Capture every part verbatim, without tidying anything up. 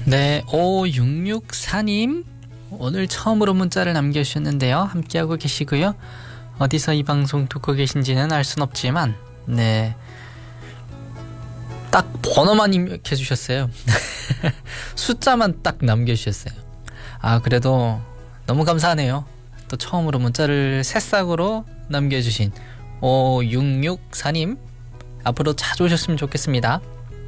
네, 오육육사 님 오늘 처음으로 문자를 남겨주셨는데요. 함께하고 계시고요. 어디서 이 방송 듣고 계신지는 알 순 없지만 네, 딱 번호만 입력해주셨어요. 숫자만 딱 남겨주셨어요. 아, 그래도 너무 감사하네요. 또 처음으로 문자를 새싹으로 남겨주신 오육육사 님 앞으로 자주 오셨으면 좋겠습니다.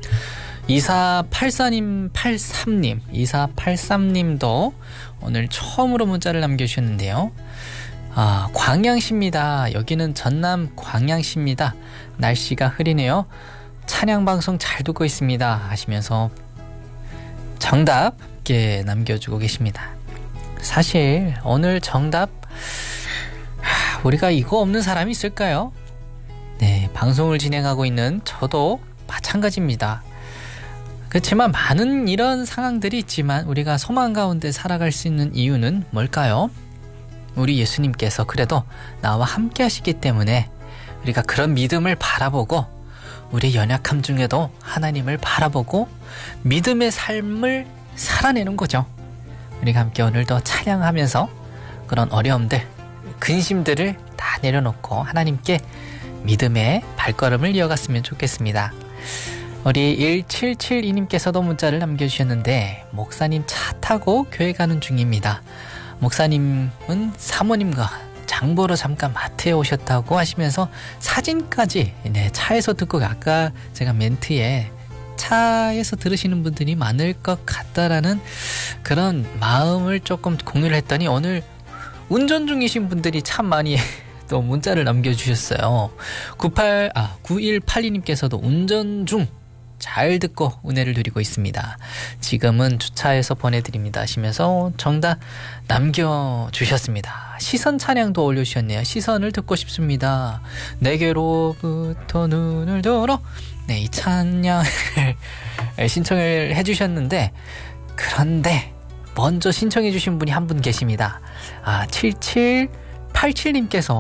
이사팔사 님, 팔삼 님, 이사팔삼 님도 오늘 처음으로 문자를 남겨주셨는데요. 아, 광양시입니다. 여기는 전남 광양시입니다. 날씨가 흐리네요. 찬양방송 잘 듣고 있습니다 하시면서 정답 함께 남겨주고 계십니다. 사실 오늘 정답 하, 우리가 이거 없는 사람이 있을까요? 네, 방송을 진행하고 있는 저도 마찬가지입니다. 그렇지만 많은 이런 상황들이 있지만 우리가 소망 가운데 살아갈 수 있는 이유는 뭘까요? 우리 예수님께서 그래도 나와 함께 하시기 때문에 우리가 그런 믿음을 바라보고 우리의 연약함 중에도 하나님을 바라보고 믿음의 삶을 살아내는 거죠. 우리가 함께 오늘도 찬양하면서 그런 어려움들, 근심들을 다 내려놓고 하나님께 믿음의 발걸음을 이어갔으면 좋겠습니다. 우리 일칠칠이 님께서도 문자를 남겨주셨는데 목사님 차 타고 교회 가는 중입니다. 목사님은 사모님과 장보러 잠깐 마트에 오셨다고 하시면서 사진까지 네, 차에서 듣고 아까 제가 멘트에 차에서 들으시는 분들이 많을 것 같다라는 그런 마음을 조금 공유를 했더니 오늘 운전 중이신 분들이 참 많이 또 문자를 남겨주셨어요. 구팔, 아, 구일팔이 님께서도 운전 중 잘 듣고 은혜를 누리고 있습니다. 지금은 주차해서 보내드립니다 하시면서 정답 남겨주셨습니다. 시선 찬양도 올려주셨네요. 시선을 듣고 싶습니다. 내게로부터 눈을 들어 네, 이 찬양을 신청을 해주셨는데 그런데 먼저 신청해 주신 분이 한 분 계십니다. 아, 칠칠팔칠 님께서